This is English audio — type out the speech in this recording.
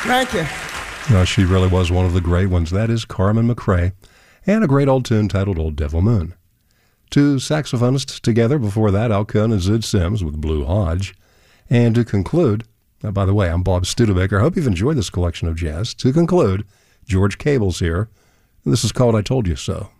Thank you. She really was one of the great ones. That is Carmen McRae, and a great old tune titled Old Devil Moon. Two saxophonists together before that, Al Cohn and Zid Sims with Blue Hodge. And to conclude, by the way, I'm Bob Studebaker. I hope you've enjoyed this collection of jazz. To conclude, George Cable's here. And this is called I Told You So.